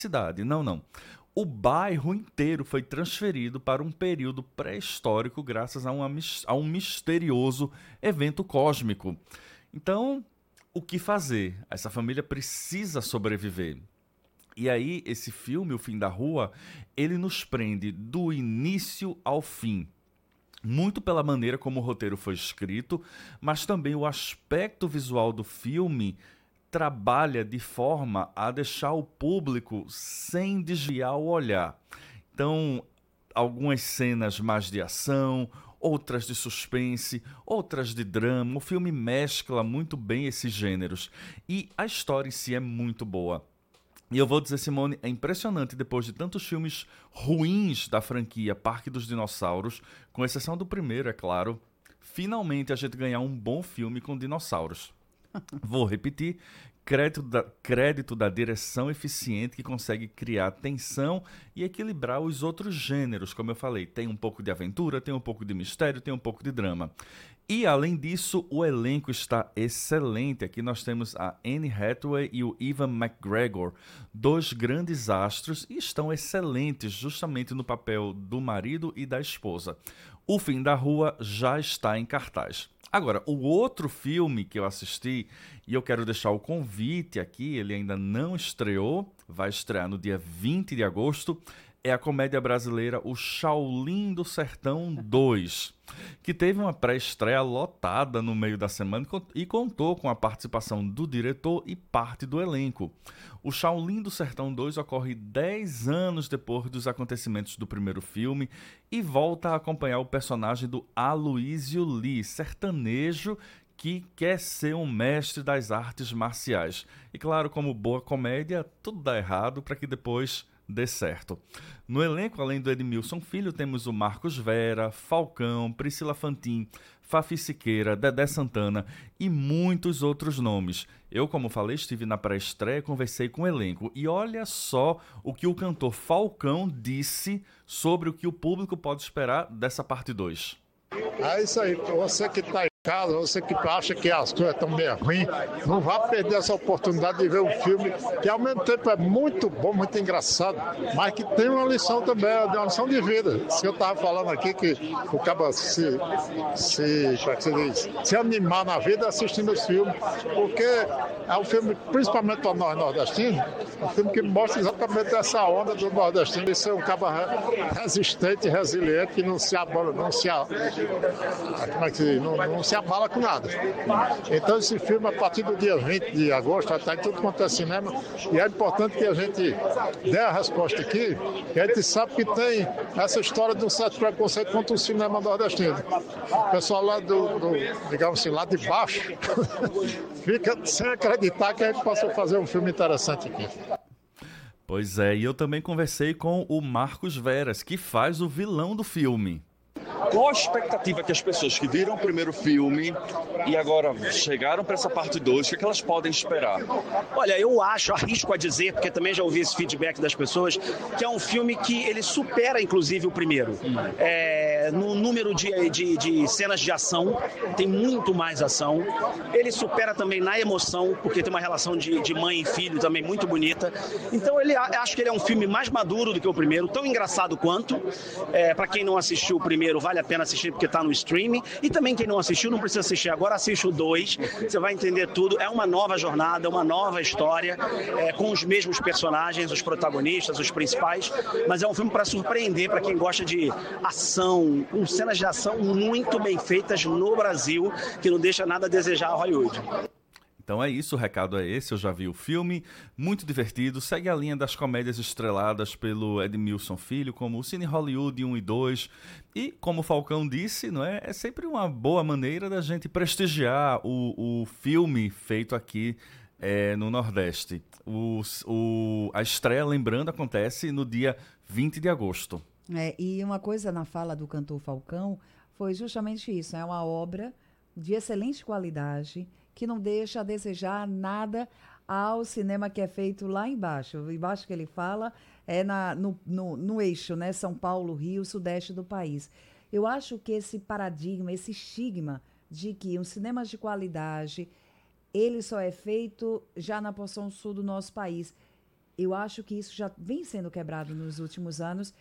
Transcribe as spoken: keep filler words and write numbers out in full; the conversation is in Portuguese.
cidade. Não, não. O bairro inteiro foi transferido para um período pré-histórico graças a, uma mis- a um misterioso evento cósmico. Então, o que fazer? Essa família precisa sobreviver. E aí, esse filme, O Fim da Rua, ele nos prende do início ao fim. Muito pela maneira como o roteiro foi escrito, mas também o aspecto visual do filme trabalha de forma a deixar o público sem desviar o olhar. Então, algumas cenas mais de ação, outras de suspense, outras de drama. O filme mescla muito bem esses gêneros e a história em si é muito boa. E eu vou dizer, Simone, é impressionante depois de tantos filmes ruins da franquia Parque dos Dinossauros, com exceção do primeiro, é claro, finalmente a gente ganhar um bom filme com dinossauros. Vou repetir, crédito da, crédito da direção eficiente que consegue criar tensão e equilibrar os outros gêneros, como eu falei. Tem um pouco de aventura, tem um pouco de mistério, tem um pouco de drama. E, além disso, o elenco está excelente. Aqui nós temos a Anne Hathaway e o Ewan McGregor, dois grandes astros, e estão excelentes justamente no papel do marido e da esposa. O Fim da Rua já está em cartaz. Agora, o outro filme que eu assisti, e eu quero deixar o convite aqui, ele ainda não estreou, vai estrear no dia vinte de agosto, é a comédia brasileira O Shaolin do Sertão dois, que teve uma pré-estreia lotada no meio da semana e contou com a participação do diretor e parte do elenco. O Shaolin do Sertão dois ocorre dez anos depois dos acontecimentos do primeiro filme e volta a acompanhar o personagem do Aloysio Lee, sertanejo que quer ser um mestre das artes marciais. E claro, como boa comédia, tudo dá errado para que depois dê certo. No elenco, além do Edmilson Filho, temos o Marcos Vera, Falcão, Priscila Fantin, Fafi Siqueira, Dedé Santana e muitos outros nomes. Eu, como falei, estive na pré-estreia, conversei com o elenco e olha só o que o cantor Falcão disse sobre o que o público pode esperar dessa parte dois. É isso aí, você que está em casa, você que acha que as coisas estão meio ruins, não vá perder essa oportunidade de ver um filme que ao mesmo tempo é muito bom, muito engraçado, mas que tem uma lição também, uma lição de vida. Isso que eu estava falando aqui, que o cara se, se, como é que se diz, se animar na vida assistindo os filmes, porque é um filme, principalmente para nós nordestinos, um filme que mostra exatamente essa onda do nordestino de ser um cara resistente, resiliente, que não se abala, não se, como é que se diz, não, não se abala com nada. Então esse filme, a partir do dia vinte de agosto, vai estar em tudo quanto é cinema, e é importante que a gente dê a resposta aqui, que a gente sabe que tem essa história de um certo preconceito contra o cinema nordestino. O pessoal lá do, do digamos assim, lá de baixo, fica sem acreditar que a gente possa fazer um filme interessante aqui. Pois é, e eu também conversei com o Marcos Veras, que faz o vilão do filme. Qual a expectativa que as pessoas que viram o primeiro filme e agora chegaram para essa parte dois, o que, é que elas podem esperar? Olha, eu acho, arrisco a dizer, porque também já ouvi esse feedback das pessoas, que é um filme que ele supera, inclusive, o primeiro. É, no número de, de, de cenas de ação, tem muito mais ação. Ele supera também na emoção, porque tem uma relação de, de mãe e filho também muito bonita. Então, ele, acho que ele é um filme mais maduro do que o primeiro, tão engraçado quanto. É, para quem não assistiu o primeiro, vale a pena assistir porque está no streaming, e também quem não assistiu não precisa assistir agora, assiste o dois, você vai entender tudo. É uma nova jornada, uma nova história, é, com os mesmos personagens, os protagonistas, os principais, mas é um filme para surpreender, para quem gosta de ação, com cenas de ação muito bem feitas no Brasil, que não deixa nada a desejar a Hollywood. Então é isso, o recado é esse, eu já vi o filme, muito divertido, segue a linha das comédias estreladas pelo Edmilson Filho, como o Cine Hollywood um e dois, e como o Falcão disse, não é, é sempre uma boa maneira da gente prestigiar o, o filme feito aqui é, no Nordeste. O, o, a estreia, lembrando, acontece no dia vinte de agosto. É, e uma coisa na fala do cantor Falcão foi justamente isso, é uma obra de excelente qualidade, que não deixa a desejar nada ao cinema que é feito lá embaixo. Embaixo que ele fala é na, no, no, no eixo, né? São Paulo, Rio, sudeste do país. Eu acho que esse paradigma, esse estigma de que um cinema de qualidade, ele só é feito já na porção sul do nosso país, eu acho que isso já vem sendo quebrado nos últimos anos